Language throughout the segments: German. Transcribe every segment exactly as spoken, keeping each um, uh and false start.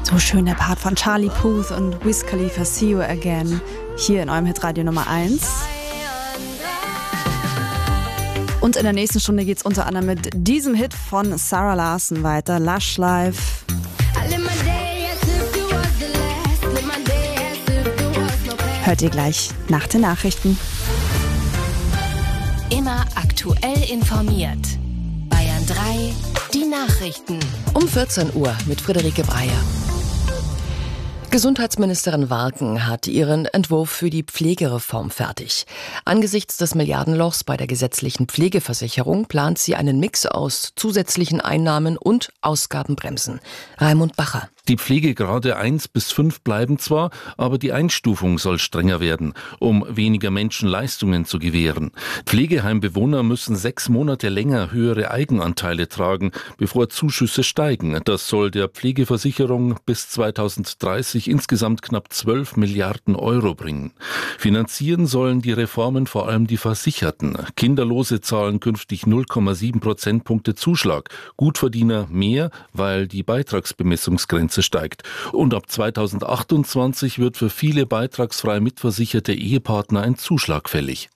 So schön der Part von Charlie Puth und Wiz Khalifa, See You Again, hier in eurem Hitradio Nummer eins. Und in der nächsten Stunde geht es unter anderem mit diesem Hit von Sarah Larsson weiter, Lush Life. Hört ihr gleich nach den Nachrichten. Immer aktuell informiert. Bayern drei, die Nachrichten. Um vierzehn Uhr mit Friederike Breyer. Gesundheitsministerin Warken hat ihren Entwurf für die Pflegereform fertig. Angesichts des Milliardenlochs bei der gesetzlichen Pflegeversicherung plant sie einen Mix aus zusätzlichen Einnahmen und Ausgabenbremsen. Raimund Bacher. Die Pflegegrade eins bis fünf bleiben zwar, aber die Einstufung soll strenger werden, um weniger Menschen Leistungen zu gewähren. Pflegeheimbewohner müssen sechs Monate länger höhere Eigenanteile tragen, bevor Zuschüsse steigen. Das soll der Pflegeversicherung bis zweitausenddreißig insgesamt knapp zwölf Milliarden Euro bringen. Finanzieren sollen die Reformen vor allem die Versicherten. Kinderlose zahlen künftig null Komma sieben Prozentpunkte Zuschlag, Gutverdiener mehr, weil die Beitragsbemessungsgrenze steigt. Und ab zweitausendachtundzwanzig wird für viele beitragsfrei mitversicherte Ehepartner ein Zuschlag fällig.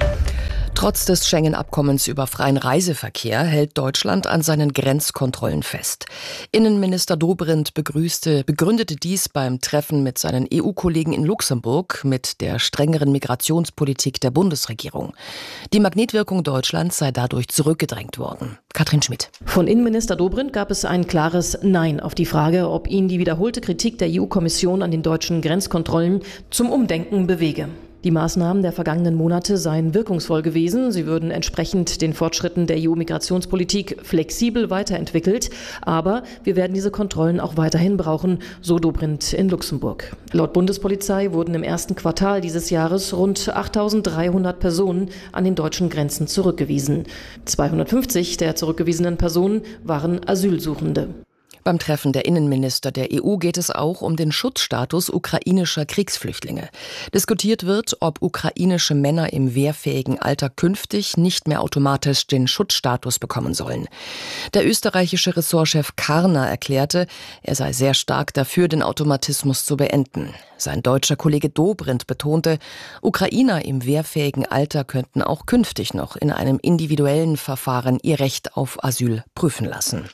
Trotz des Schengen-Abkommens über freien Reiseverkehr hält Deutschland an seinen Grenzkontrollen fest. Innenminister Dobrindt begrüßte, begründete dies beim Treffen mit seinen E U-Kollegen in Luxemburg mit der strengeren Migrationspolitik der Bundesregierung. Die Magnetwirkung Deutschlands sei dadurch zurückgedrängt worden. Katrin Schmidt. Von Innenminister Dobrindt gab es ein klares Nein auf die Frage, ob ihn die wiederholte Kritik der E U-Kommission an den deutschen Grenzkontrollen zum Umdenken bewege. Die Maßnahmen der vergangenen Monate seien wirkungsvoll gewesen. Sie würden entsprechend den Fortschritten der E U-Migrationspolitik flexibel weiterentwickelt. Aber wir werden diese Kontrollen auch weiterhin brauchen, so Dobrindt in Luxemburg. Laut Bundespolizei wurden im ersten Quartal dieses Jahres rund achttausenddreihundert Personen an den deutschen Grenzen zurückgewiesen. zweihundertfünfzig der zurückgewiesenen Personen waren Asylsuchende. Beim Treffen der Innenminister der E U geht es auch um den Schutzstatus ukrainischer Kriegsflüchtlinge. Diskutiert wird, ob ukrainische Männer im wehrfähigen Alter künftig nicht mehr automatisch den Schutzstatus bekommen sollen. Der österreichische Ressortchef Karner erklärte, er sei sehr stark dafür, den Automatismus zu beenden. Sein deutscher Kollege Dobrindt betonte, Ukrainer im wehrfähigen Alter könnten auch künftig noch in einem individuellen Verfahren ihr Recht auf Asyl prüfen lassen.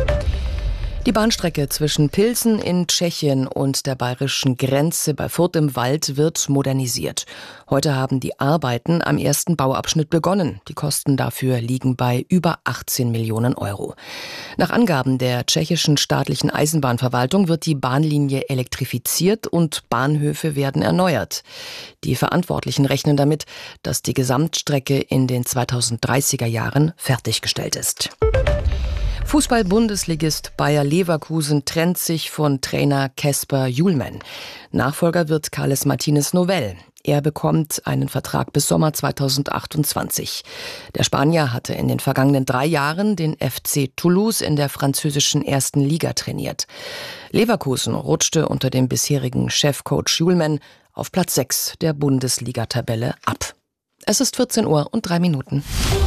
Die Bahnstrecke zwischen Pilsen in Tschechien und der bayerischen Grenze bei Furth im Wald wird modernisiert. Heute haben die Arbeiten am ersten Bauabschnitt begonnen. Die Kosten dafür liegen bei über achtzehn Millionen Euro. Nach Angaben der tschechischen staatlichen Eisenbahnverwaltung wird die Bahnlinie elektrifiziert und Bahnhöfe werden erneuert. Die Verantwortlichen rechnen damit, dass die Gesamtstrecke in den zweitausenddreißiger Jahren fertiggestellt ist. Fußball-Bundesligist Bayer Leverkusen trennt sich von Trainer Kasper Hjulmand. Nachfolger wird Carles Martínez Novell. Er bekommt einen Vertrag bis Sommer zweitausendachtundzwanzig. Der Spanier hatte in den vergangenen drei Jahren den F C Toulouse in der französischen ersten Liga trainiert. Leverkusen rutschte unter dem bisherigen Chefcoach Hjulmand auf Platz sechs der Bundesliga-Tabelle ab. Es ist vierzehn Uhr und drei Minuten.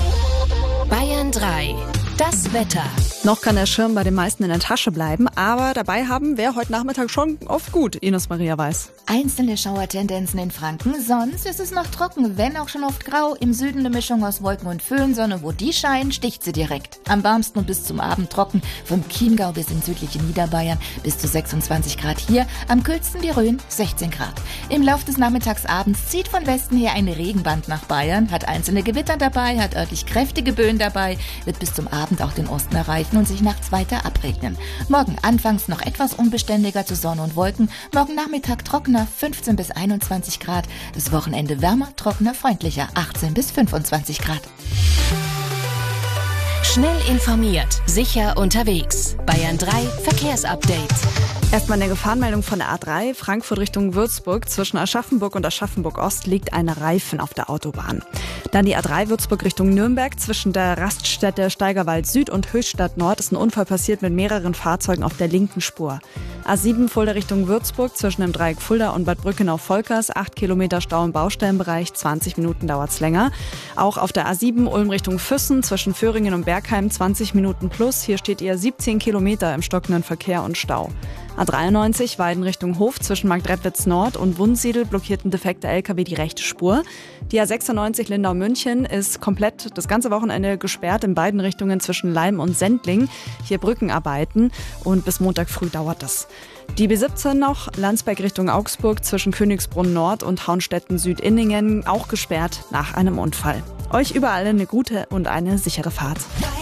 Bayern drei. Das Wetter. Noch kann der Schirm bei den meisten in der Tasche bleiben, aber dabei haben wir heute Nachmittag schon oft gut, Ines Maria Weiß. Einzelne Schauertendenzen in Franken, sonst ist es noch trocken, wenn auch schon oft grau. Im Süden eine Mischung aus Wolken und Föhnsonne, wo die scheinen, sticht sie direkt. Am warmsten und bis zum Abend trocken, vom Chiemgau bis in südliche Niederbayern bis zu sechsundzwanzig Grad hier, am kühlsten die Rhön, sechzehn Grad. Im Lauf des Nachmittagsabends zieht von Westen her ein Regenband nach Bayern, hat einzelne Gewitter dabei, hat örtlich kräftige Böen dabei, wird bis zum Abend auch den Osten erreichen und sich nachts weiter abregnen. Morgen anfangs noch etwas unbeständiger zu Sonne und Wolken, morgen Nachmittag trockener, fünfzehn bis einundzwanzig Grad, das Wochenende wärmer, trockener, freundlicher, achtzehn bis fünfundzwanzig Grad. Schnell informiert, sicher unterwegs. Bayern drei Verkehrsupdate. Erstmal eine Gefahrenmeldung von der A drei, Frankfurt Richtung Würzburg. Zwischen Aschaffenburg und Aschaffenburg-Ost liegt ein Reifen auf der Autobahn. Dann die A drei Würzburg Richtung Nürnberg. Zwischen der Raststätte Steigerwald Süd und Höchstadt Nord ist ein Unfall passiert mit mehreren Fahrzeugen auf der linken Spur. A sieben Fulda Richtung Würzburg zwischen dem Dreieck Fulda und Bad Brückenau-Volkers. acht Kilometer Stau im Baustellenbereich, zwanzig Minuten dauert's länger. Auch auf der A sieben Ulm Richtung Füssen zwischen Föhringen und Bergheim zwanzig Minuten plus. Hier steht ihr siebzehn Kilometer im stockenden Verkehr und Stau. A dreiundneunzig Weiden Richtung Hof zwischen Marktredwitz Nord und Wunsiedel blockierten defekte L K W die rechte Spur. Die A sechsundneunzig Lindau-München ist komplett das ganze Wochenende gesperrt in beiden Richtungen zwischen Leim und Sendling. Hier Brückenarbeiten und bis Montag früh dauert das. Die B siebzehn noch, Landsberg Richtung Augsburg zwischen Königsbrunn Nord und Haunstetten-Süd-Inningen, auch gesperrt nach einem Unfall. Euch überall eine gute und eine sichere Fahrt.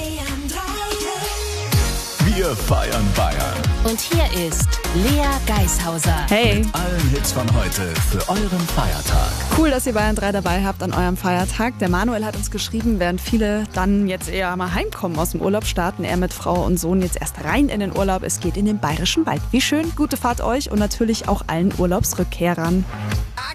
Wir feiern Bayern. Und hier ist Lea Geishauser. Hey, Mit allen Hits von heute für euren Feiertag. cool, dass ihr Bayern drei dabei habt an eurem Feiertag. Der Manuel hat uns geschrieben, während viele dann jetzt eher mal heimkommen aus dem Urlaub, starten er mit Frau und Sohn jetzt erst rein in den Urlaub. Es geht in den Bayerischen Wald. Wie schön, gute Fahrt euch und natürlich auch allen Urlaubsrückkehrern.